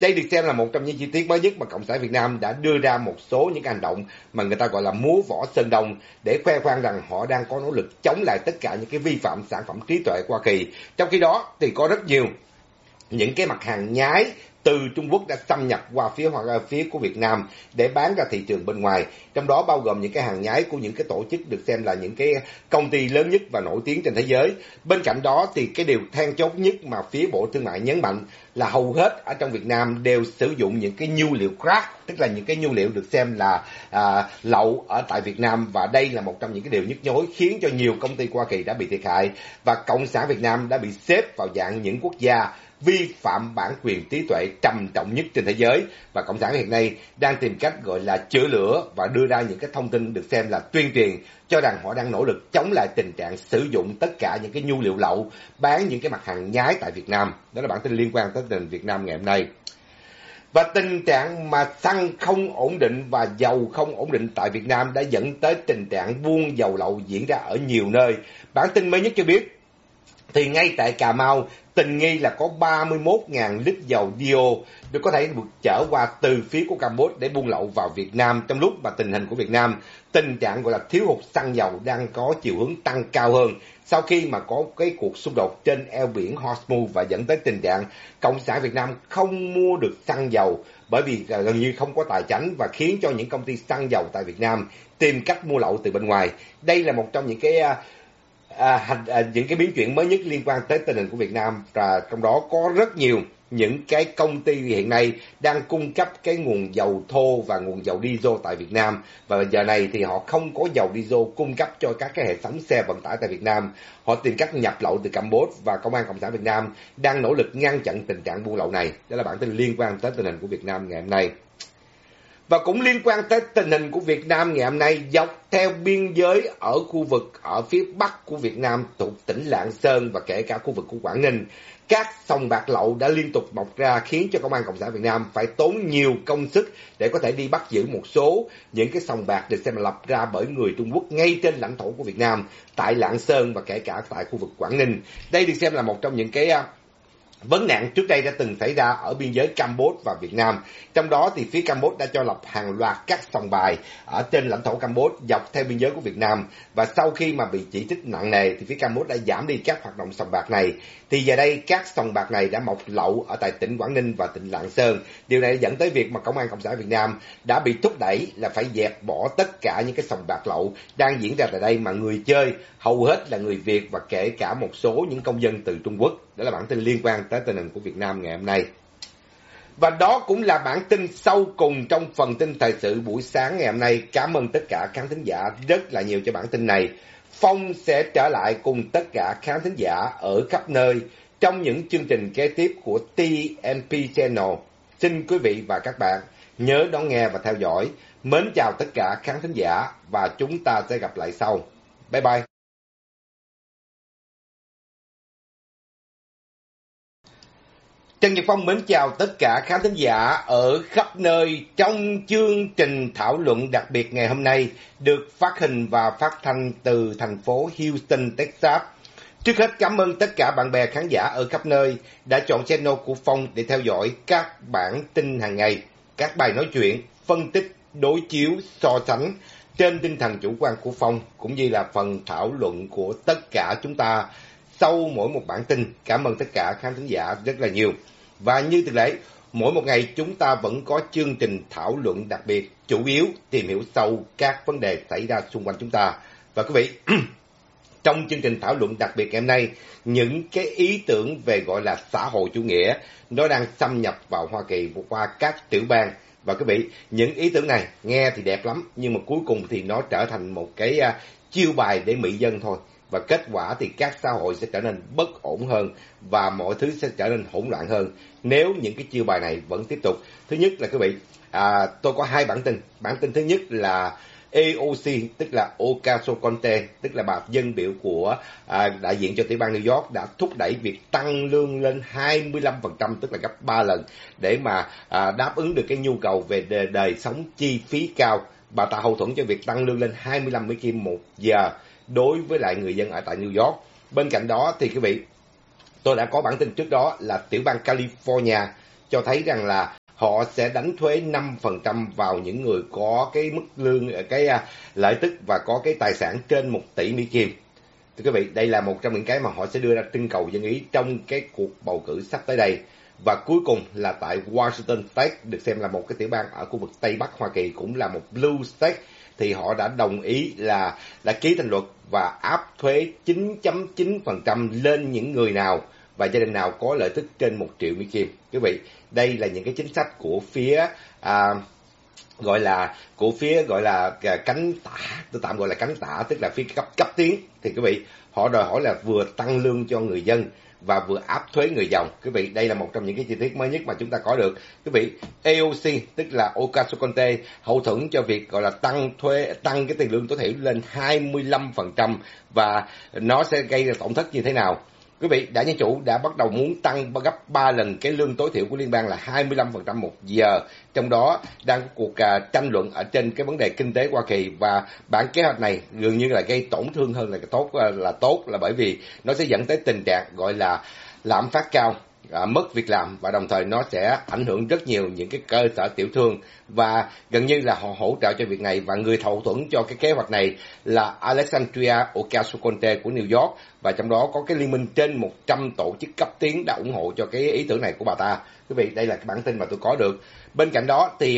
Đây được xem là một trong những chi tiết mới nhất mà Cộng sản Việt Nam đã đưa ra một số những hành động mà người ta gọi là múa võ Sơn Đông để khoe khoang rằng họ đang có nỗ lực chống lại tất cả những cái vi phạm sản phẩm trí tuệ của Hoa Kỳ. Trong khi đó thì có rất nhiều những cái mặt hàng nhái từ Trung Quốc đã xâm nhập qua phía của Việt Nam để bán ra thị trường bên ngoài, trong đó bao gồm những cái hàng nhái của những cái tổ chức được xem là những cái công ty lớn nhất và nổi tiếng trên thế giới. Bên cạnh đó thì cái điều then chốt nhất mà phía Bộ Thương mại nhấn mạnh là hầu hết ở trong Việt Nam đều sử dụng những cái nhu liệu crack, tức là những cái nhu liệu được xem là lậu ở tại Việt Nam, và đây là một trong những cái điều nhức nhối khiến cho nhiều công ty của Hoa Kỳ đã bị thiệt hại, và Cộng sản Việt Nam đã bị xếp vào dạng những quốc gia vi phạm bản quyền trí tuệ trầm trọng nhất trên thế giới, và Cộng sản hiện nay đang tìm cách gọi là chữa lửa và đưa ra những cái thông tin được xem là tuyên truyền cho rằng họ đang nỗ lực chống lại tình trạng sử dụng tất cả những cái nhu liệu lậu, bán những cái mặt hàng nhái tại Việt Nam. Đó là bản tin liên quan tới tình hình Việt Nam ngày hôm nay. Và tình trạng mà xăng không ổn định và dầu không ổn định tại Việt Nam đã dẫn tới tình trạng buôn dầu lậu diễn ra ở nhiều nơi. Bản tin mới nhất cho biết thì ngay tại Cà Mau, tình nghi là có 31.000 lít dầu diesel được có thể được chở qua từ phía của Campuchia để buôn lậu vào Việt Nam, trong lúc mà tình hình của Việt Nam, tình trạng gọi là thiếu hụt xăng dầu đang có chiều hướng tăng cao hơn sau khi mà có cái cuộc xung đột trên eo biển Hormuz, và dẫn tới tình trạng Cộng sản Việt Nam không mua được xăng dầu bởi vì gần như không có tài chánh, và khiến cho những công ty xăng dầu tại Việt Nam tìm cách mua lậu từ bên ngoài. Đây là một trong những cái những cái biến chuyển mới nhất liên quan tới tình hình của Việt Nam, và trong đó có rất nhiều những cái công ty hiện nay đang cung cấp cái nguồn dầu thô và nguồn dầu diesel tại Việt Nam, và giờ này thì họ không có dầu diesel cung cấp cho các cái hệ thống xe vận tải tại Việt Nam. Họ tìm cách nhập lậu từ Campuchia, và Công an Cộng sản Việt Nam đang nỗ lực ngăn chặn tình trạng buôn lậu này. Đó là bản tin liên quan tới tình hình của Việt Nam ngày hôm nay. Và cũng liên quan tới tình hình của Việt Nam ngày hôm nay, dọc theo biên giới ở khu vực ở phía bắc của Việt Nam thuộc tỉnh Lạng Sơn và kể cả khu vực của Quảng Ninh, các sòng bạc lậu đã liên tục mọc ra, khiến cho Công an Cộng sản Việt Nam phải tốn nhiều công sức để có thể đi bắt giữ một số những cái sòng bạc được xem là lập ra bởi người Trung Quốc ngay trên lãnh thổ của Việt Nam, tại Lạng Sơn và kể cả tại khu vực Quảng Ninh. Đây được xem là một trong những cái vấn nạn trước đây đã từng xảy ra ở biên giới Campuchia và Việt Nam. Trong đó thì phía Campuchia đã cho lập hàng loạt các sòng bài ở trên lãnh thổ Campuchia dọc theo biên giới của Việt Nam. Và sau khi mà bị chỉ trích nặng nề thì phía Campuchia đã giảm đi các hoạt động sòng bạc này. Thì giờ đây các sòng bạc này đã mọc lậu ở tại tỉnh Quảng Ninh và tỉnh Lạng Sơn. Điều này dẫn tới việc mà Công an Cộng sản Việt Nam đã bị thúc đẩy là phải dẹp bỏ tất cả những cái sòng bạc lậu đang diễn ra tại đây, mà người chơi hầu hết là người Việt và kể cả một số những công dân từ Trung Quốc. Đó là bản tin liên quan tới tình hình của Việt Nam ngày hôm nay. Và đó cũng là bản tin sau cùng trong phần tin thời sự buổi sáng ngày hôm nay. Cảm ơn tất cả khán thính giả rất là nhiều cho bản tin này. Phong sẽ trở lại cùng tất cả khán thính giả ở khắp nơi trong những chương trình kế tiếp của TNP Channel. Xin quý vị và các bạn nhớ đón nghe và theo dõi. Mến chào tất cả khán thính giả và chúng ta sẽ gặp lại sau. Bye bye. Trần Nhật Phong mến chào tất cả khán thính giả ở khắp nơi trong chương trình thảo luận đặc biệt ngày hôm nay được phát hình và phát thanh từ thành phố Houston, Texas. Trước hết cảm ơn tất cả bạn bè khán giả ở khắp nơi đã chọn channel của Phong để theo dõi các bản tin hàng ngày, các bài nói chuyện, phân tích, đối chiếu, so sánh trên tinh thần chủ quan của Phong, cũng như là phần thảo luận của tất cả chúng ta sau mỗi một bản tin. Cảm ơn tất cả khán thính giả rất là nhiều. Và như thường lệ, mỗi một ngày chúng ta vẫn có chương trình thảo luận đặc biệt, chủ yếu tìm hiểu sâu các vấn đề xảy ra xung quanh chúng ta. Và quý vị, trong chương trình thảo luận đặc biệt ngày hôm nay, những cái ý tưởng về gọi là xã hội chủ nghĩa nó đang xâm nhập vào Hoa Kỳ qua các tiểu bang. Và quý vị, những ý tưởng này nghe thì đẹp lắm, nhưng mà cuối cùng thì nó trở thành một cái chiêu bài để mị dân thôi. Và kết quả thì các xã hội sẽ trở nên bất ổn hơn và mọi thứ sẽ trở nên hỗn loạn hơn nếu những cái chiêu bài này vẫn tiếp tục. Thứ nhất là quý vị, tôi có hai bản tin. Bản tin thứ nhất là AOC, tức là Ocasio-Cortez, tức là bà dân biểu của đại diện cho tiểu bang New York, đã thúc đẩy việc tăng lương lên 25%, tức là gấp 3 lần, để mà đáp ứng được cái nhu cầu về đời sống chi phí cao. Bà ta hậu thuẫn cho việc tăng lương lên 25 Mỹ Kim một giờ đối với lại người dân ở tại New York. Bên cạnh đó thì quý vị, tôi đã có bản tin trước đó là tiểu bang California cho thấy rằng là họ sẽ đánh thuế 5% vào những người có cái mức lương, lợi tức và có cái tài sản trên 1 tỷ Mỹ Kim. Thưa quý vị, đây là một trong những cái mà họ sẽ đưa ra trưng cầu dân ý trong cái cuộc bầu cử sắp tới đây. Và cuối cùng là tại Washington State, được xem là một cái tiểu bang ở khu vực Tây Bắc Hoa Kỳ, cũng là một blue state, thì họ đã đồng ý là đã ký thành luật và áp thuế 9.9% lên những người nào và gia đình nào có lợi tức trên 1 triệu Mỹ Kim. Quý vị, đây là những cái chính sách của phía gọi là cánh tả, tôi tạm gọi là cánh tả, tức là phía cấp tiến. Thì quý vị, họ đòi hỏi là vừa tăng lương cho người dân và vừa áp thuế người giàu. Quý vị, đây là một trong những cái chi tiết mới nhất mà chúng ta có được. Quý vị, AOC tức là Ocasio-Cortez hậu thuẫn cho việc gọi là tăng cái tiền lương tối thiểu lên 25% và nó sẽ gây ra tổn thất như thế nào? Quý vị, Đảng Dân Chủ đã bắt đầu muốn tăng gấp 3 lần cái lương tối thiểu của liên bang là 25% một giờ. Trong đó đang có cuộc tranh luận ở trên cái vấn đề kinh tế Hoa Kỳ, và bản kế hoạch này dường như là gây tổn thương hơn là tốt là bởi vì nó sẽ dẫn tới tình trạng gọi là lạm phát cao, mất việc làm, và đồng thời nó sẽ ảnh hưởng rất nhiều những cái cơ sở tiểu thương, và gần như là họ hỗ trợ cho việc này. Và người hậu thuẫn cho cái kế hoạch này là Alexandria Ocasio-Cortez của New York, và trong đó có cái liên minh trên 100 tổ chức cấp tiến đã ủng hộ cho cái ý tưởng này của bà ta. Quý vị, đây là cái bản tin mà tôi có được. Bên cạnh đó thì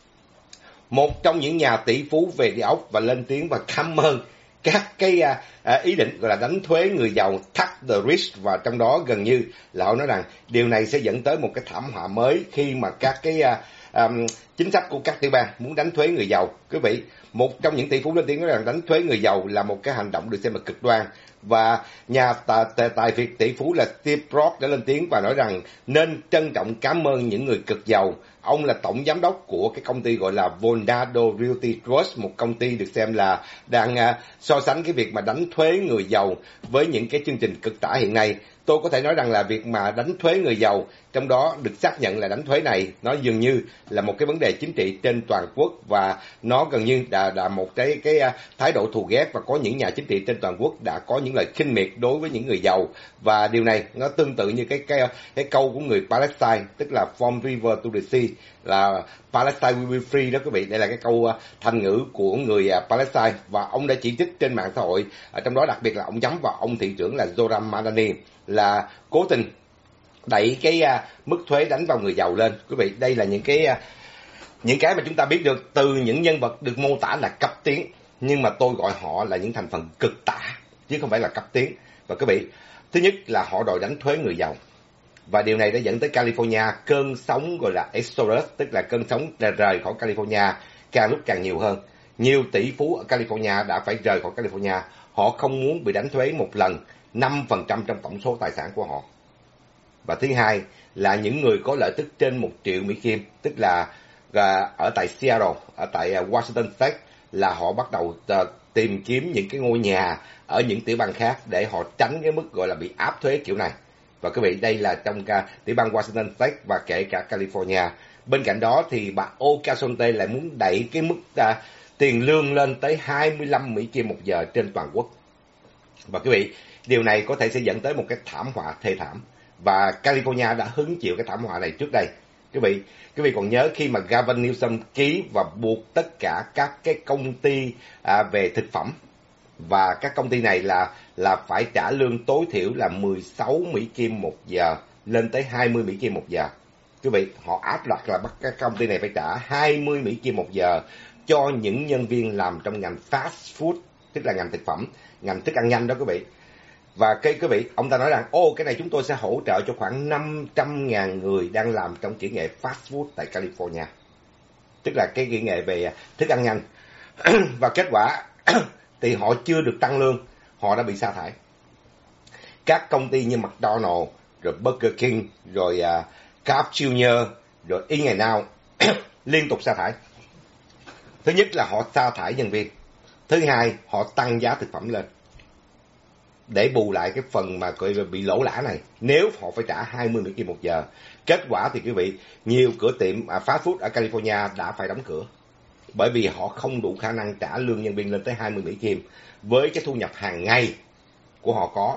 một trong những nhà tỷ phú về địa ốc và lên tiếng và cảm ơn các cái ý định gọi là đánh thuế người giàu, tax the rich, và trong đó gần như là họ nói rằng điều này sẽ dẫn tới một cái thảm họa mới khi mà các cái chính sách của các tiểu bang muốn đánh thuế người giàu. Quý vị, một trong những tỷ phú lên tiếng nói rằng đánh thuế người giàu là một cái hành động được xem là cực đoan, và nhà tài phiệt tỷ phú là Steve Brock đã lên tiếng và nói rằng nên trân trọng cảm ơn những người cực giàu. Ông là tổng giám đốc của cái công ty gọi là Vornado Realty Trust, một công ty được xem là đang so sánh cái việc mà đánh thuế người giàu với những cái chương trình cực tả hiện nay. Tôi có thể nói rằng là việc mà đánh thuế người giàu, trong đó được xác nhận là đánh thuế này, nó dường như là một cái vấn đề chính trị trên toàn quốc, và nó gần như là một cái thái độ thù ghét, và có những nhà chính trị trên toàn quốc đã có những lời khinh miệt đối với những người giàu. Và điều này nó tương tự như cái câu của người Palestine, tức là from river to the sea, là Palestine will be free đó quý vị. Đây là cái câu thành ngữ của người Palestine, và ông đã chỉ trích trên mạng xã hội, trong đó đặc biệt là ông nhắm vào ông thị trưởng là Zohran Madani là cố tình đẩy cái mức thuế đánh vào người giàu lên. Quý vị, đây là những cái mà chúng ta biết được từ những nhân vật được mô tả là cấp tiến, nhưng mà tôi gọi họ là những thành phần cực tả chứ không phải là cấp tiến. Và quý vị, thứ nhất là họ đòi đánh thuế người giàu, và điều này đã dẫn tới California cơn sóng gọi là Exodus, tức là cơn sóng rời khỏi California càng lúc càng nhiều hơn. Nhiều tỷ phú ở California đã phải rời khỏi California. Họ không muốn bị đánh thuế một lần 5% trong tổng số tài sản của họ. Và thứ hai là những người có lợi tức trên 1 triệu Mỹ Kim, tức là ở tại Seattle, ở tại Washington State, là họ bắt đầu tìm kiếm những cái ngôi nhà ở những tiểu bang khác để họ tránh cái mức gọi là bị áp thuế kiểu này. Và quý vị, đây là trong tiểu bang Washington State và kể cả California. Bên cạnh đó thì bà Ocasio-Cortez lại muốn đẩy cái mức tiền lương lên tới 25 Mỹ Kim một giờ trên toàn quốc. Và quý vị, điều này có thể sẽ dẫn tới một cái thảm họa thê thảm, và California đã hứng chịu cái thảm họa này trước đây. Quý vị còn nhớ khi mà Gavin Newsom ký và buộc tất cả các cái công ty về thực phẩm, và các công ty này là phải trả lương tối thiểu là 16 Mỹ Kim một giờ lên tới 20 Mỹ Kim một giờ. Quý vị, họ áp đặt là bắt các công ty này phải trả 20 Mỹ Kim một giờ cho những nhân viên làm trong ngành fast food, tức là ngành thực phẩm, ngành thức ăn nhanh đó quý vị. Và quý vị, ông ta nói rằng cái này chúng tôi sẽ hỗ trợ cho khoảng 500.000 người đang làm trong kỹ nghệ fast food tại California, tức là cái kỹ nghệ về thức ăn nhanh. Và kết quả thì họ chưa được tăng lương, họ đã bị sa thải. Các công ty như McDonald's, rồi Burger King, rồi Carl's Jr., rồi In-N-Out liên tục sa thải. Thứ nhất là họ sa thải nhân viên, thứ hai họ tăng giá thực phẩm lên để bù lại cái phần mà bị lỗ lã này, nếu họ phải trả 20 Mỹ Kim một giờ. Kết quả thì quý vị, nhiều cửa tiệm fast food ở California đã phải đóng cửa, bởi vì họ không đủ khả năng trả lương nhân viên lên tới 20 Mỹ Kim với cái thu nhập hàng ngày của họ có.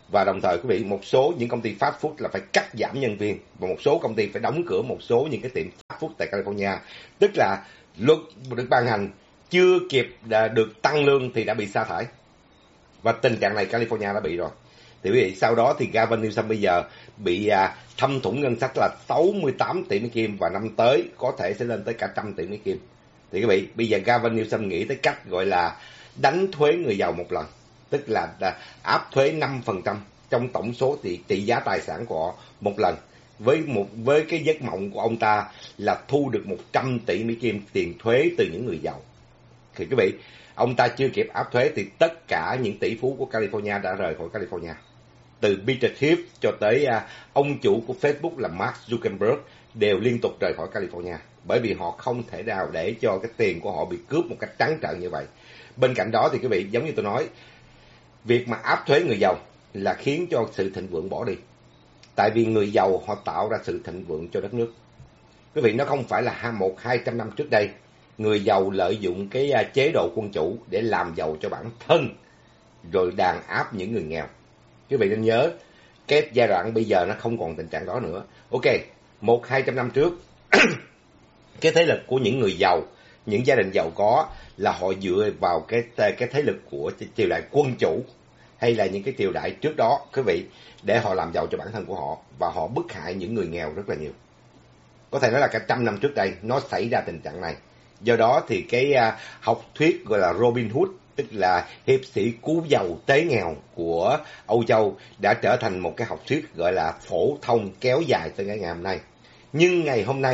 Và đồng thời quý vị, một số những công ty fast food là phải cắt giảm nhân viên, và một số công ty phải đóng cửa một số những cái tiệm fast food tại California. Tức là luật được ban hành chưa kịp được tăng lương thì đã bị sa thải. Và tình trạng này California đã bị rồi. Thì quý vị, sau đó thì Gavin Newsom bây giờ bị thâm thủng ngân sách là 68 tỷ Mỹ Kim, và năm tới có thể sẽ lên tới cả 100 tỷ Mỹ Kim. Thì quý vị, bây giờ Gavin Newsom nghĩ tới cách gọi là đánh thuế người giàu một lần, tức là áp thuế 5% trong tổng số tỷ giá tài sản của họ một lần, với cái giấc mộng của ông ta là thu được 100 tỷ Mỹ Kim tiền thuế từ những người giàu. Thì quý vị, ông ta chưa kịp áp thuế thì tất cả những tỷ phú của California đã rời khỏi California. Từ Peter Thiel cho tới ông chủ của Facebook là Mark Zuckerberg đều liên tục rời khỏi California, bởi vì họ không thể nào để cho cái tiền của họ bị cướp một cách trắng trợn như vậy. Bên cạnh đó thì quý vị, giống như tôi nói, việc mà áp thuế người giàu là khiến cho sự thịnh vượng bỏ đi. Tại vì người giàu họ tạo ra sự thịnh vượng cho đất nước. Quý vị, nó không phải là 100-200 năm trước đây, người giàu lợi dụng cái chế độ quân chủ để làm giàu cho bản thân, rồi đàn áp những người nghèo. Quý vị nên nhớ, cái giai đoạn bây giờ nó không còn tình trạng đó nữa. Ok, 100-200 năm trước, cái thế lực của những người giàu, những gia đình giàu có là họ dựa vào cái thế lực của triều đại quân chủ hay là những cái triều đại trước đó, quý vị, để họ làm giàu cho bản thân của họ, và họ bức hại những người nghèo rất là nhiều. Có thể nói là cả 100 năm trước đây nó xảy ra tình trạng này. Do đó thì cái học thuyết gọi là Robin Hood, tức là hiệp sĩ cứu giàu tế nghèo của Âu Châu, đã trở thành một cái học thuyết gọi là phổ thông kéo dài tới ngày hôm nay. Nhưng ngày hôm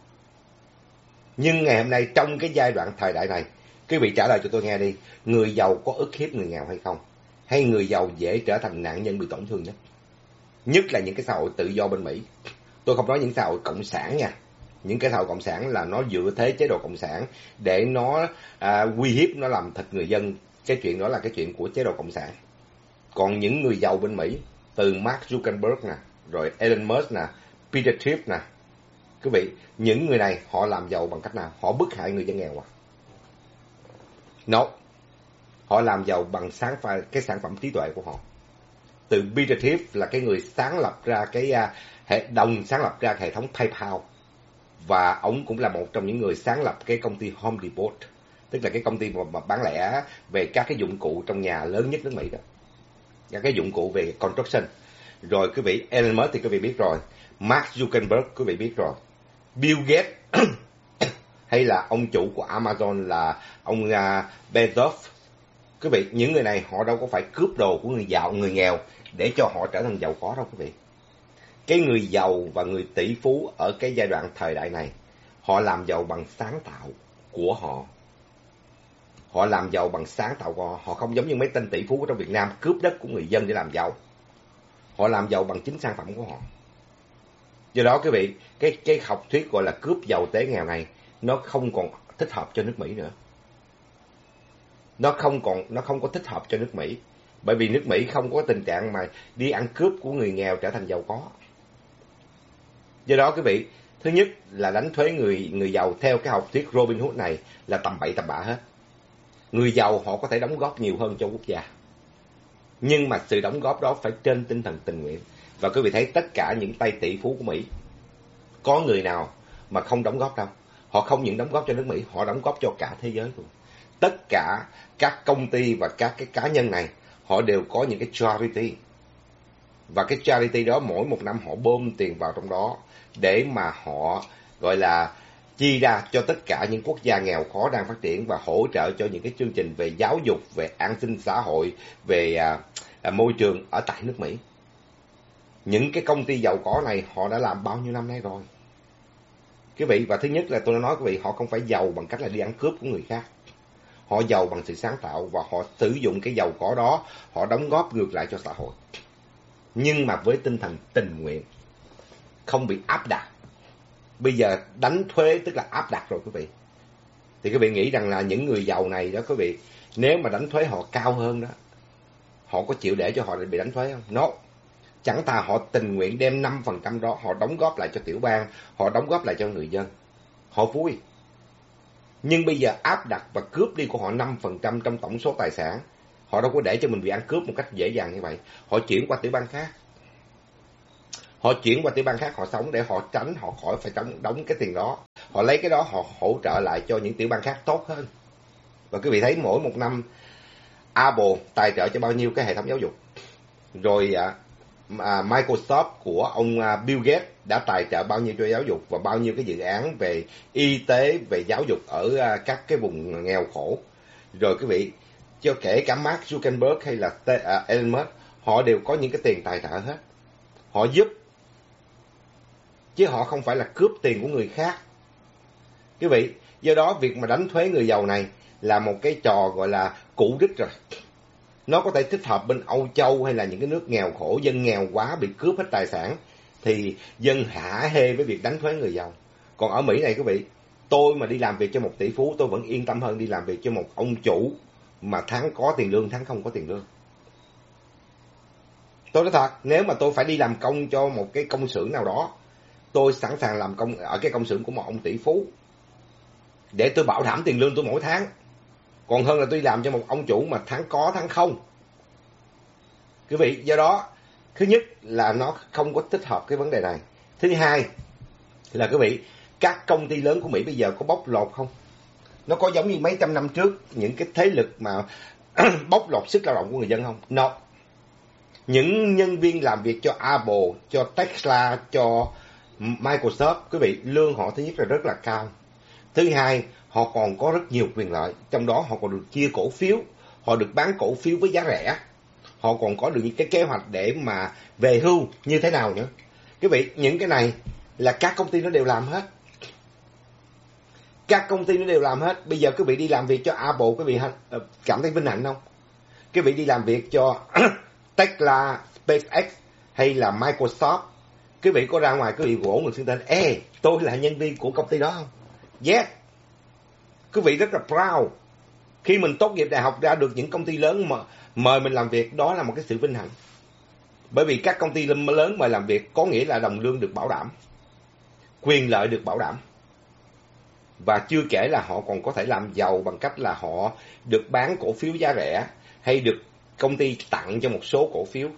nay trong cái giai đoạn thời đại này, quý vị trả lời cho tôi nghe đi, người giàu có ức hiếp người nghèo hay không? Hay người giàu dễ trở thành nạn nhân bị tổn thương nhất? Nhất là những cái xã hội tự do bên Mỹ. Tôi không nói những xã hội cộng sản nha. Những cái xã hội cộng sản là nó dựa thế chế độ cộng sản để nó uy hiếp, nó làm thịt người dân. Cái chuyện đó là cái chuyện của chế độ cộng sản. Còn những người giàu bên Mỹ, từ Mark Zuckerberg nè, rồi Elon Musk nè, Peter Thiel nè, quý vị, những người này họ làm giàu bằng cách nào? Họ bức hại người dân nghèo à? No. Họ làm giàu bằng cái sản phẩm trí tuệ của họ. Từ Peter Thiel là cái người sáng lập ra sáng lập ra hệ thống PayPal, và ông cũng là một trong những người sáng lập cái công ty Home Depot, tức là cái công ty mà bán lẻ về các cái dụng cụ trong nhà lớn nhất nước Mỹ đó, các cái dụng cụ về construction. Rồi quý vị, Elon Musk thì quý vị biết rồi, Mark Zuckerberg quý vị biết rồi, Bill Gates hay là ông chủ của Amazon là ông Bezos. Quý vị, những người này họ đâu có phải cướp đồ của người giàu, người nghèo để cho họ trở thành giàu có đâu quý vị. Cái người giàu và người tỷ phú ở cái giai đoạn thời đại này, họ làm giàu bằng sáng tạo của họ. Họ làm giàu bằng sáng tạo của họ. Họ không giống như mấy tên tỷ phú trong Việt Nam cướp đất của người dân để làm giàu. Họ làm giàu bằng chính sản phẩm của họ. Do đó quý vị, cái học thuyết gọi là cướp giàu tế nghèo này, nó không còn thích hợp cho nước Mỹ nữa. Nó không có thích hợp cho nước Mỹ. Bởi vì nước Mỹ không có tình trạng mà đi ăn cướp của người nghèo trở thành giàu có. Do đó quý vị, thứ nhất là đánh thuế người giàu theo cái học thuyết Robin Hood này là tầm bậy tầm bạ hết. Người giàu họ có thể đóng góp nhiều hơn cho quốc gia, nhưng mà sự đóng góp đó phải trên tinh thần tình nguyện. Và quý vị thấy tất cả những tay tỷ phú của Mỹ, có người nào mà không đóng góp đâu. Họ không những đóng góp cho nước Mỹ, họ đóng góp cho cả thế giới luôn. Tất cả các công ty và các cái cá nhân này, họ đều có những cái charity. Và cái charity đó mỗi một năm họ bơm tiền vào trong đó để mà họ gọi là chi ra cho tất cả những quốc gia nghèo khó đang phát triển, và hỗ trợ cho những cái chương trình về giáo dục, về an sinh xã hội, về môi trường ở tại nước Mỹ. Những cái công ty giàu có này họ đã làm bao nhiêu năm nay rồi quý vị. Và thứ nhất là tôi đã nói quý vị, họ không phải giàu bằng cách là đi ăn cướp của người khác. Họ giàu bằng sự sáng tạo, và họ sử dụng cái giàu có đó, họ đóng góp ngược lại cho xã hội. Nhưng mà với tinh thần tình nguyện, không bị áp đặt. Bây giờ đánh thuế tức là áp đặt rồi quý vị. Thì quý vị nghĩ rằng là những người giàu này đó quý vị, nếu mà đánh thuế họ cao hơn đó, họ có chịu để cho họ bị đánh thuế không? No. Chẳng thà họ tình nguyện đem 5% đó, họ đóng góp lại cho tiểu bang, họ đóng góp lại cho người dân. Họ vui. Nhưng bây giờ áp đặt và cướp đi của họ 5% trong tổng số tài sản, Họ đâu có để cho mình bị ăn cướp một cách dễ dàng như vậy. Họ chuyển qua tiểu bang khác. Họ chuyển qua tiểu bang khác họ sống để họ tránh, họ khỏi phải đóng cái tiền đó. Họ lấy cái đó họ hỗ trợ lại cho những tiểu bang khác tốt hơn. Và quý vị thấy mỗi một năm Apple tài trợ cho bao nhiêu cái hệ thống giáo dục. Rồi Microsoft của ông Bill Gates đã tài trợ bao nhiêu cho giáo dục và bao nhiêu cái dự án về y tế, về giáo dục ở các cái vùng nghèo khổ. Rồi quý vị, cho kể cả Mark Zuckerberg hay là Elon Musk, họ đều có những cái tiền tài trợ hết. Họ giúp, chứ họ không phải là cướp tiền của người khác. Quý vị, do đó việc mà đánh thuế người giàu này là một cái trò gọi là cũ đích rồi. Nó có thể thích hợp bên Âu Châu hay là những cái nước nghèo khổ, dân nghèo quá bị cướp hết tài sản, thì dân hả hê với việc đánh thuế người giàu. Còn ở Mỹ này quý vị, tôi mà đi làm việc cho một tỷ phú, tôi vẫn yên tâm hơn đi làm việc cho một ông chủ mà tháng có tiền lương, tháng không có tiền lương. Tôi nói thật, nếu mà tôi phải đi làm công cho một cái công xưởng nào đó, tôi sẵn sàng làm công ở cái công xưởng của một ông tỷ phú để tôi bảo đảm tiền lương tôi mỗi tháng, còn hơn là tôi làm cho một ông chủ mà tháng có tháng không. Quý vị, do đó thứ nhất là nó không có thích hợp cái vấn đề này. Thứ hai là quý vị, các công ty lớn của Mỹ bây giờ có bóc lột không? Nó có giống như mấy trăm năm trước những cái thế lực mà bóc lột sức lao động của người dân không? No. Những nhân viên làm việc cho Apple, cho Tesla, cho Microsoft, quý vị, lương họ thứ nhất là rất là cao. Thứ hai, họ còn có rất nhiều quyền lợi, trong đó họ còn được chia cổ phiếu, họ được bán cổ phiếu với giá rẻ, họ còn có được những cái kế hoạch để mà về hưu như thế nào nữa. Quý vị, những cái này là các công ty nó đều làm hết. Các công ty nó đều làm hết. Bây giờ quý vị đi làm việc cho Apple, quý vị cảm thấy vinh hạnh không? Quý vị đi làm việc cho Tesla, SpaceX hay là Microsoft, quý vị có ra ngoài quý vị gỗ người xưng tên, tôi là nhân viên của công ty đó không? Yes. Quý vị rất là proud. Khi mình tốt nghiệp đại học ra được những công ty lớn mà mời mình làm việc, đó là một cái sự vinh hạnh. Bởi vì các công ty lớn mời làm việc có nghĩa là đồng lương được bảo đảm, quyền lợi được bảo đảm. Và chưa kể là họ còn có thể làm giàu bằng cách là họ được bán cổ phiếu giá rẻ hay được công ty tặng cho một số cổ phiếu.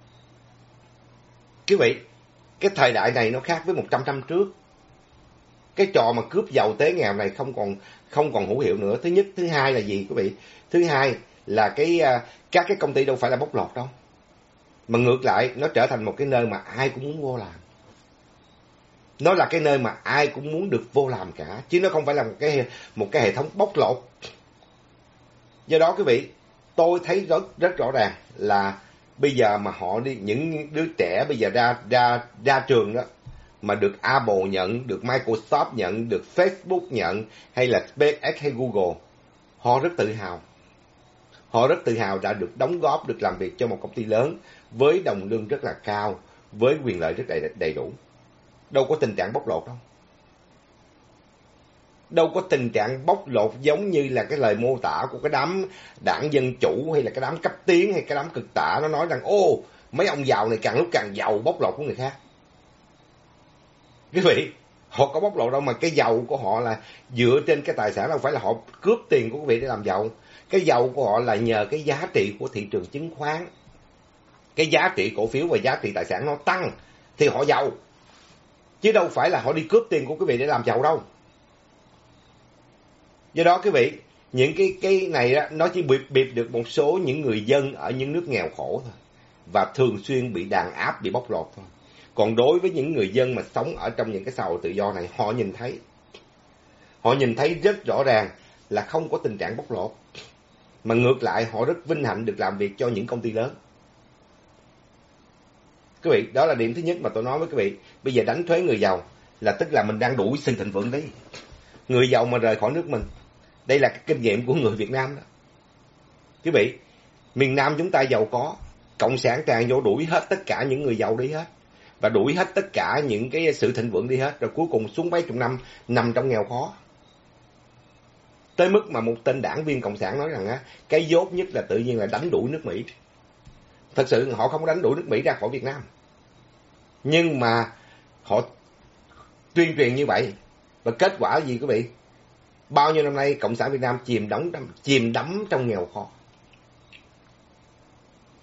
Quý vị, cái thời đại này nó khác với 100 năm trước. Cái trò mà cướp giàu tế nghèo này không còn hữu hiệu nữa. Thứ nhất, thứ hai là gì quý vị? Thứ hai là các cái công ty đâu phải là bóc lột đâu. Mà ngược lại, nó trở thành một cái nơi mà ai cũng muốn vô làm. Nó là cái nơi mà ai cũng muốn được vô làm cả, chứ nó không phải là một cái hệ thống bóc lột. Do đó quý vị, tôi thấy rất rõ ràng là bây giờ mà những đứa trẻ bây giờ ra trường đó, mà được Apple nhận, được Microsoft nhận, được Facebook nhận, hay là SpaceX hay Google, họ rất tự hào. Họ rất tự hào đã được đóng góp, được làm việc cho một công ty lớn với đồng lương rất là cao, với quyền lợi rất đầy đủ. Đâu có tình trạng bóc lột đâu. Đâu có tình trạng bóc lột giống như là cái lời mô tả của cái đám đảng Dân Chủ hay là cái đám cấp tiến hay cái đám cực tả. Nó nói rằng, mấy ông giàu này càng lúc càng giàu, bóc lột của người khác. Quý vị, họ có bóc lột đâu, mà cái giàu của họ là dựa trên cái tài sản, đâu phải là họ cướp tiền của quý vị để làm giàu. Cái giàu của họ là nhờ cái giá trị của thị trường chứng khoán. Cái giá trị cổ phiếu và giá trị tài sản nó tăng thì họ giàu. Chứ đâu phải là họ đi cướp tiền của quý vị để làm giàu đâu. Do đó quý vị, những cái này đó, nó chỉ bịp được một số những người dân ở những nước nghèo khổ thôi. Và thường xuyên bị đàn áp, bị bóc lột thôi. Còn đối với những người dân mà sống ở trong những cái xã hội tự do này, họ nhìn thấy rất rõ ràng là không có tình trạng bóc lột. Mà ngược lại, họ rất vinh hạnh được làm việc cho những công ty lớn. Quý vị, đó là điểm thứ nhất mà tôi nói với quý vị. Bây giờ đánh thuế người giàu là tức là mình đang đuổi sự thịnh vượng đấy. Người giàu mà rời khỏi nước mình. Đây là cái kinh nghiệm của người Việt Nam đó. Quý vị, miền Nam chúng ta giàu có, cộng sản tràn vô đuổi hết tất cả những người giàu đi hết. Và đuổi hết tất cả những cái sự thịnh vượng đi hết. Rồi cuối cùng xuống mấy chục năm nằm trong nghèo khó. Tới mức mà một tên đảng viên cộng sản nói rằng cái dốt nhất là tự nhiên là đánh đuổi nước Mỹ. Thật sự họ không đánh đuổi nước Mỹ ra khỏi Việt Nam. Nhưng mà họ tuyên truyền như vậy. Và kết quả là gì quý vị? Bao nhiêu năm nay Cộng sản Việt Nam chìm đắm trong nghèo khó.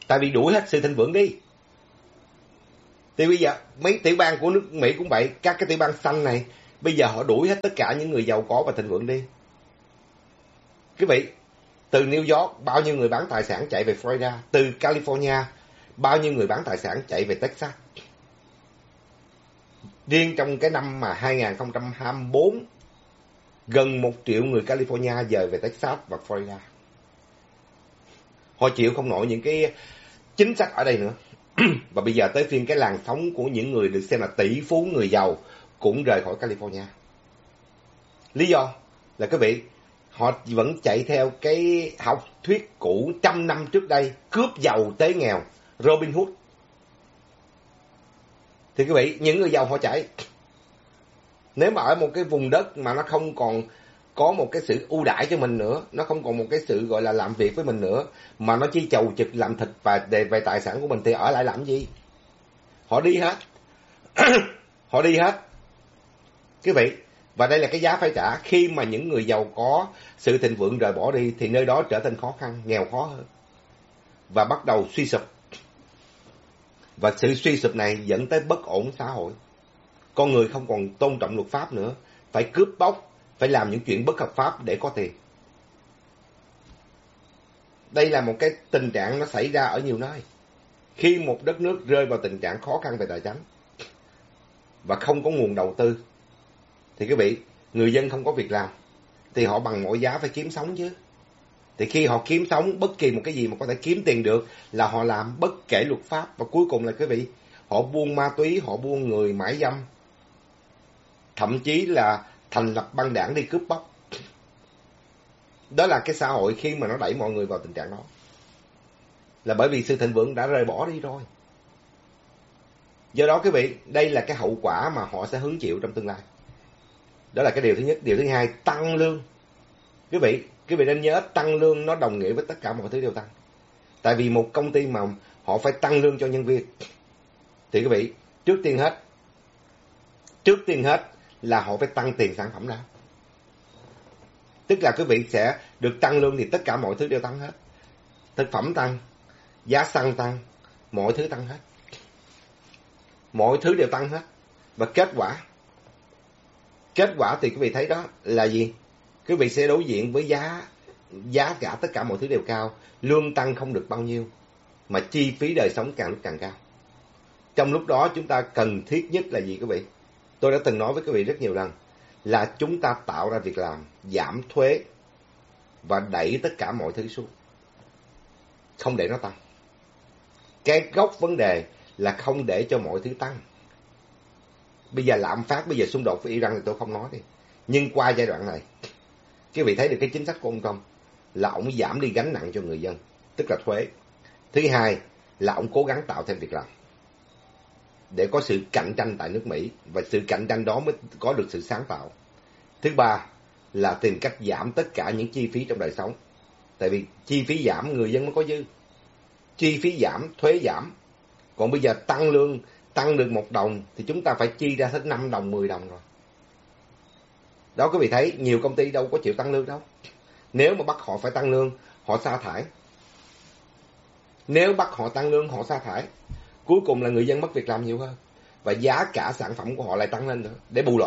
Tại vì đuổi hết sự thịnh vượng đi. Thì bây giờ mấy tiểu bang của nước Mỹ cũng vậy, các cái tiểu bang xanh này, bây giờ họ đuổi hết tất cả những người giàu có và thịnh vượng đi. Quý vị, từ New York, bao nhiêu người bán tài sản chạy về Florida. Từ California, bao nhiêu người bán tài sản chạy về Texas. Riêng trong cái năm mà 2024, gần 1 triệu người California dời về Texas và Florida. Họ chịu không nổi những cái chính sách ở đây nữa. Và bây giờ tới phiên cái làn sóng của những người được xem là tỷ phú người giàu cũng rời khỏi California. Lý do là quý vị, họ vẫn chạy theo cái học thuyết cũ 100 năm trước đây, cướp giàu tế nghèo, Robin Hood. Thì quý vị, những người giàu họ chạy. Nếu mà ở một cái vùng đất mà nó không còn có một cái sự ưu đãi cho mình nữa, nó không còn một cái sự gọi là làm việc với mình nữa, mà nó chỉ chầu trực làm thịt và về tài sản của mình, thì ở lại làm gì? Họ đi hết. Họ đi hết. Quý vị, và đây là cái giá phải trả. Khi mà những người giàu có sự thịnh vượng rời bỏ đi, thì nơi đó trở thành khó khăn, nghèo khó hơn. Và bắt đầu suy sụp. Và sự suy sụp này dẫn tới bất ổn xã hội. Con người không còn tôn trọng luật pháp nữa, phải cướp bóc, phải làm những chuyện bất hợp pháp để có tiền. Đây là một cái tình trạng nó xảy ra ở nhiều nơi. Khi một đất nước rơi vào tình trạng khó khăn về tài chính và không có nguồn đầu tư, thì quý vị, người dân không có việc làm, thì họ bằng mọi giá phải kiếm sống chứ. Thì khi họ kiếm sống, bất kỳ một cái gì mà có thể kiếm tiền được là họ làm, bất kể luật pháp. Và cuối cùng là quý vị, họ buôn ma túy, họ buôn người mại dâm, thậm chí là thành lập băng đảng đi cướp bóc. Đó là cái xã hội khi mà nó đẩy mọi người vào tình trạng đó. Là bởi vì sự thịnh vượng đã rời bỏ đi rồi. Do đó quý vị, đây là cái hậu quả mà họ sẽ hứng chịu trong tương lai. Đó là cái điều thứ nhất. Điều thứ hai, tăng lương. Quý vị nên nhớ, tăng lương nó đồng nghĩa với tất cả mọi thứ đều tăng. Tại vì một công ty mà họ phải tăng lương cho nhân viên, thì quý vị, trước tiên hết là họ phải tăng tiền sản phẩm ra. Tức là quý vị sẽ được tăng lương thì tất cả mọi thứ đều tăng hết. Thực phẩm tăng, giá xăng tăng, mọi thứ tăng hết. Mọi thứ đều tăng hết. Và kết quả thì quý vị thấy đó là gì? Quý vị sẽ đối diện với giá cả tất cả mọi thứ đều cao. Lương tăng không được bao nhiêu, mà chi phí đời sống càng lúc càng cao. Trong lúc đó chúng ta cần thiết nhất là gì quý vị? Tôi đã từng nói với quý vị rất nhiều lần, là chúng ta tạo ra việc làm, giảm thuế và đẩy tất cả mọi thứ xuống, không để nó tăng. Cái gốc vấn đề là không để cho mọi thứ tăng. Bây giờ lạm phát, bây giờ xung đột với Iran thì tôi không nói đi. Nhưng qua giai đoạn này, quý vị thấy được cái chính sách của ông Trump là ông giảm đi gánh nặng cho người dân, tức là thuế. Thứ hai là ông cố gắng tạo thêm việc làm để có sự cạnh tranh tại nước Mỹ, và sự cạnh tranh đó mới có được sự sáng tạo. Thứ ba là tìm cách giảm tất cả những chi phí trong đời sống. Tại vì chi phí giảm, người dân mới có dư. Chi phí giảm, thuế giảm. Còn bây giờ tăng lương, tăng được 1 đồng thì chúng ta phải chi ra hết 5 đồng, 10 đồng rồi. Đó, quý vị thấy nhiều công ty đâu có chịu tăng lương đâu. Nếu mà bắt họ phải tăng lương, họ sa thải. Nếu bắt họ tăng lương, họ sa thải. Cuối cùng là người dân mất việc làm nhiều hơn. Và giá cả sản phẩm của họ lại tăng lên nữa, để bù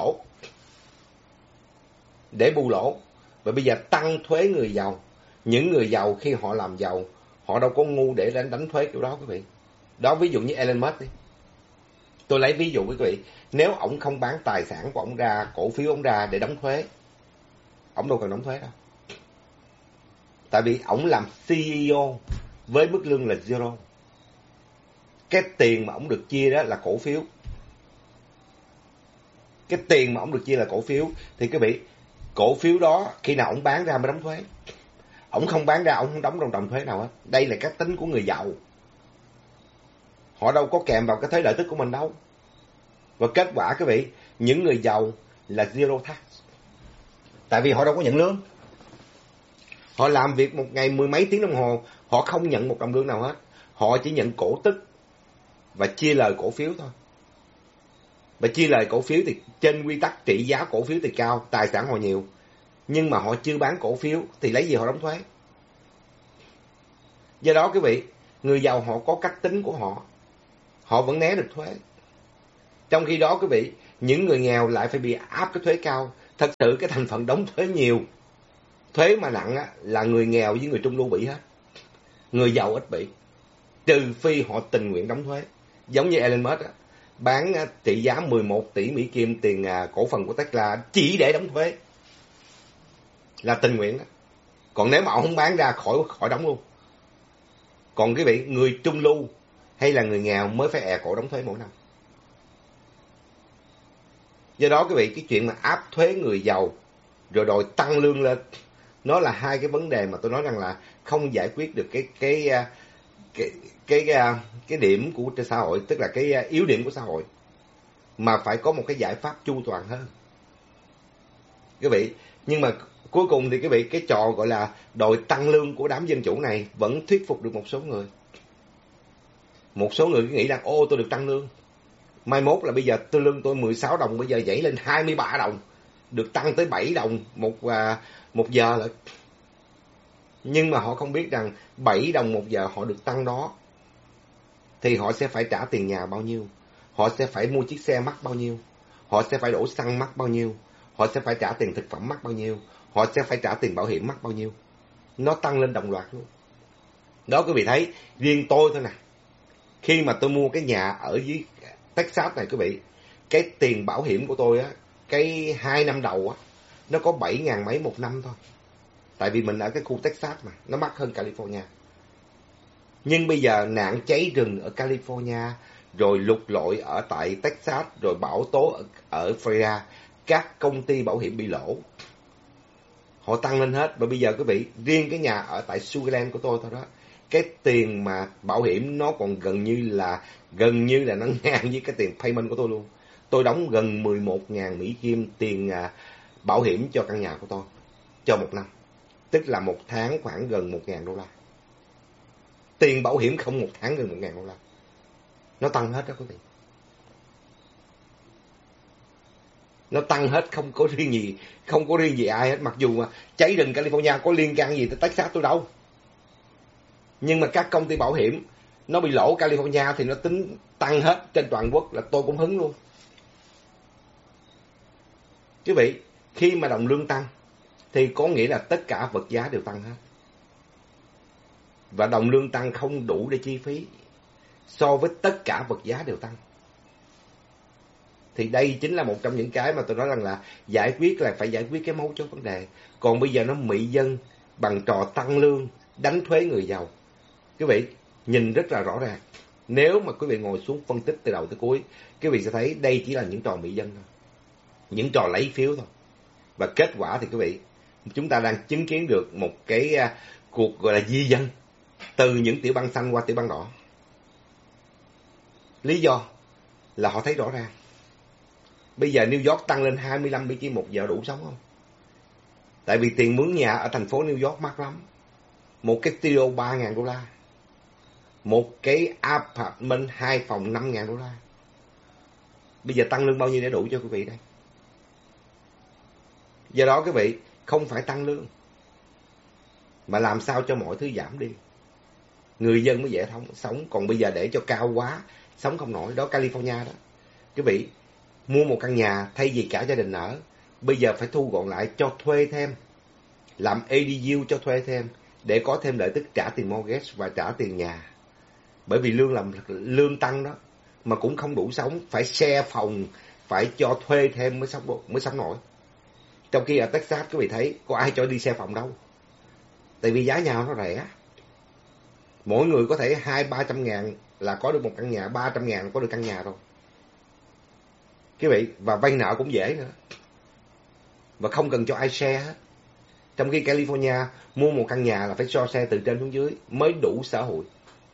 lỗ. Và bây giờ tăng thuế người giàu. Những người giàu khi họ làm giàu, họ đâu có ngu để đánh thuế kiểu đó quý vị. Đó, ví dụ như Elon Musk đi. Tôi lấy ví dụ với quý vị. Nếu ổng không bán tài sản của ổng ra, cổ phiếu ổng ra để đóng thuế, ổng đâu cần đóng thuế đâu. Tại vì ổng làm CEO với mức lương là zero. Cái tiền mà ổng được chia đó là cổ phiếu. Thì quý vị, cổ phiếu đó khi nào ổng bán ra mới đóng thuế. Ổng không bán ra, ổng không đóng đồng thuế nào hết. Đây là cách tính của người giàu. Họ đâu có kèm vào cái thuế lợi tức của mình đâu. Và kết quả quý vị, những người giàu là zero tax. Tại vì họ đâu có nhận lương. Họ làm việc một ngày 10 mấy tiếng đồng hồ, họ không nhận 1 đồng lương nào hết. Họ chỉ nhận cổ tức và chia lời cổ phiếu thôi. Và chia lời cổ phiếu thì trên quy tắc trị giá cổ phiếu thì cao, tài sản họ nhiều. Nhưng mà họ chưa bán cổ phiếu thì lấy gì họ đóng thuế? Do đó quý vị, Người giàu họ có cách tính của họ, họ vẫn né được thuế. Trong khi đó quý vị, những người nghèo lại phải bị áp cái thuế cao. Thật sự cái thành phần đóng thuế nhiều, thuế mà nặng á, là người nghèo với người trung lưu bị hết. Người giàu ít bị, trừ phi họ tình nguyện đóng thuế. Giống như Elon Musk á, bán trị giá 11 tỷ Mỹ Kim tiền cổ phần của Tesla chỉ để đóng thuế, là tình nguyện đó. Còn nếu mà ông không bán ra khỏi đóng luôn. Còn quý vị, người trung lưu hay là người nghèo mới phải cổ đóng thuế mỗi năm. Do đó quý vị, cái chuyện mà áp thuế người giàu rồi đòi tăng lương lên, nó là hai cái vấn đề mà tôi nói rằng là không giải quyết được cái điểm của xã hội, tức là cái yếu điểm của xã hội, mà phải có một cái giải pháp chu toàn hơn. Quý vị, nhưng mà cuối cùng thì quý vị, cái trò gọi là đòi tăng lương của đám dân chủ này vẫn thuyết phục được một số người. Một số người cứ nghĩ rằng ô tôi được tăng lương, mai mốt là bây giờ lương tôi 16 đồng, bây giờ nhảy lên 23 đồng, được tăng tới 7 đồng một giờ lại. Nhưng mà họ không biết rằng 7 đồng một giờ họ được tăng đó thì họ sẽ phải trả tiền nhà bao nhiêu, họ sẽ phải mua chiếc xe mắc bao nhiêu, họ sẽ phải đổ xăng mắc bao nhiêu, họ sẽ phải trả tiền thực phẩm mắc bao nhiêu, họ sẽ phải trả tiền bảo hiểm mắc bao nhiêu. Nó tăng lên đồng loạt luôn. Đó quý vị thấy, riêng tôi thôi nè, khi mà tôi mua cái nhà ở dưới Texas này quý vị, cái tiền bảo hiểm của tôi á, cái 2 năm đầu á, nó có 7.000 mấy một năm thôi. Tại vì mình ở cái khu Texas mà, nó mắc hơn California. Nhưng bây giờ nạn cháy rừng ở California, rồi lụt lội ở tại Texas, rồi bão tố ở Florida, các công ty bảo hiểm bị lỗ. Họ tăng lên hết. Và bây giờ quý vị, riêng cái nhà ở tại Sugarland của tôi thôi đó, cái tiền mà bảo hiểm nó còn gần như là nó ngang với cái tiền payment của tôi luôn. Tôi đóng gần 11.000 Mỹ Kim tiền bảo hiểm cho căn nhà của tôi cho một năm. Tức là một tháng khoảng gần 1.000 đô la. Tiền bảo hiểm không một tháng gần 1.000 đô la. Nó tăng hết đó quý vị. Nó tăng hết, không có riêng gì ai hết. Mặc dù mà cháy rừng California có liên can gì tới Texas tôi đâu. Nhưng mà các công ty bảo hiểm nó bị lỗ California thì nó tính tăng hết trên toàn quốc, là tôi cũng hứng luôn. Quý vị, khi mà đồng lương tăng thì có nghĩa là tất cả vật giá đều tăng hết. Và đồng lương tăng không đủ để chi phí so với tất cả vật giá đều tăng. Thì đây chính là một trong những cái mà tôi nói rằng là phải giải quyết cái mấu chốt vấn đề. Còn bây giờ nó mị dân bằng trò tăng lương, đánh thuế người giàu. Quý vị nhìn rất là rõ ràng. Nếu mà quý vị ngồi xuống phân tích từ đầu tới cuối, quý vị sẽ thấy đây chỉ là những trò mị dân thôi, những trò lấy phiếu thôi. Và kết quả thì quý vị, chúng ta đang chứng kiến được một cái cuộc gọi là di dân từ những tiểu bang xanh qua tiểu bang đỏ. Lý do là họ thấy rõ ràng. Bây giờ New York tăng lên 25 Mỹ Kim một giờ đủ sống không? Tại vì tiền mướn nhà ở thành phố New York mắc lắm. Một cái studio 3.000 đô la. Một cái apartment 2 phòng 5.000 đô la. Bây giờ tăng lương bao nhiêu để đủ cho quý vị đây? Do đó quý vị, không phải tăng lương, mà làm sao cho mọi thứ giảm đi. Người dân mới dễ sống. Còn bây giờ để cho cao quá, sống không nổi. Đó California đó. Quý vị, mua một căn nhà thay vì cả gia đình ở, bây giờ phải thu gọn lại cho thuê thêm. Làm ADU cho thuê thêm, để có thêm lợi tức trả tiền mortgage và trả tiền nhà. Bởi vì lương tăng đó, mà cũng không đủ sống. Phải share phòng, phải cho thuê thêm mới sống nổi. Trong khi ở Texas quý vị thấy có ai cho đi share phòng đâu. Tại vì giá nhà nó rẻ. Mỗi người có thể 200-300 ngàn là có được một căn nhà, 300 ngàn là có được căn nhà rồi. Quý vị, và vay nợ cũng dễ nữa. Và không cần cho ai share hết. Trong khi California mua một căn nhà là phải cho share từ trên xuống dưới mới đủ xã hội.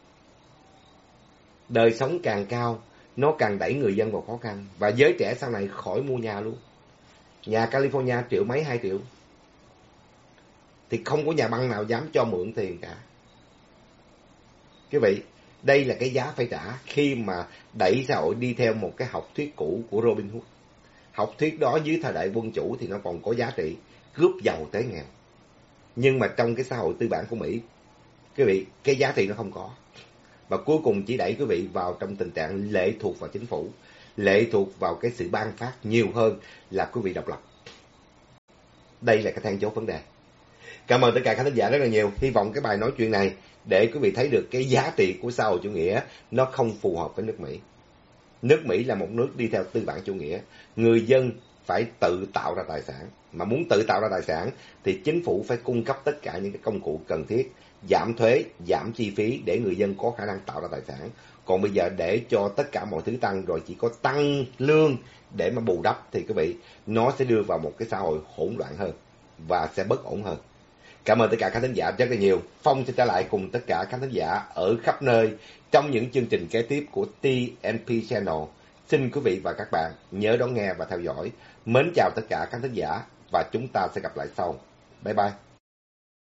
Đời sống càng cao, nó càng đẩy người dân vào khó khăn. Và giới trẻ sau này khỏi mua nhà luôn. Nhà California triệu mấy 2 triệu. Thì không có nhà băng nào dám cho mượn tiền cả. Quý vị, đây là cái giá phải trả khi mà đẩy xã hội đi theo một cái học thuyết cũ của Robin Hood. Học thuyết đó dưới thời đại quân chủ thì nó còn có giá trị, cướp giàu tới nghèo. Nhưng mà trong cái xã hội tư bản của Mỹ, quý vị, cái giá trị nó không có. và cuối cùng chỉ đẩy quý vị vào trong tình trạng lệ thuộc vào chính phủ, lệ thuộc vào cái sự ban phát nhiều hơn là quý vị độc lập. Đây là cái then chốt vấn đề. Cảm ơn tất cả khán thính giả rất là nhiều. Hy vọng cái bài nói chuyện này để quý vị thấy được cái giá trị của xã hội chủ nghĩa nó không phù hợp với nước Mỹ. Nước Mỹ là một nước đi theo tư bản chủ nghĩa. Người dân phải tự tạo ra tài sản. Mà muốn tự tạo ra tài sản thì chính phủ phải cung cấp tất cả những cái công cụ cần thiết, giảm thuế, giảm chi phí để người dân có khả năng tạo ra tài sản. Còn bây giờ để cho tất cả mọi thứ tăng rồi chỉ có tăng lương để mà bù đắp thì quý vị, nó sẽ đưa vào một cái xã hội hỗn loạn hơn và sẽ bất ổn hơn. Cảm ơn tất cả khán thính giả rất là nhiều. Phong sẽ trở lại cùng tất cả khán thính giả ở khắp nơi trong những chương trình kế tiếp của TNP Channel. Xin quý vị và các bạn nhớ đón nghe và theo dõi. Mến chào tất cả khán thính giả và chúng ta sẽ gặp lại sau. Bye bye.